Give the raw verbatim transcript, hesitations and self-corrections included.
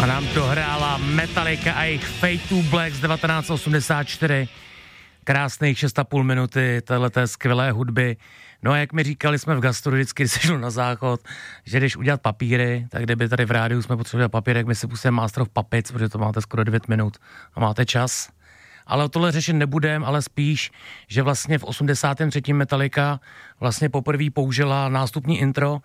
A nám dohrála Metallica a jejich Fade to Black z devatenáct osmdesát čtyři. Krásných šest a půl minuty téhleté skvělé hudby. No a jak mi říkali jsme v gastru vždycky, když se šlo na záchod, že když udělat papíry, tak kdyby tady v rádiu jsme potřebovali papíry, jak my si pustíme Master of Puppets, protože to máte skoro devět minut a máte čas. Ale o tohle řešit nebudem, ale spíš, že vlastně v osmdesátém třetím Metallica vlastně poprvé použila nástupní intro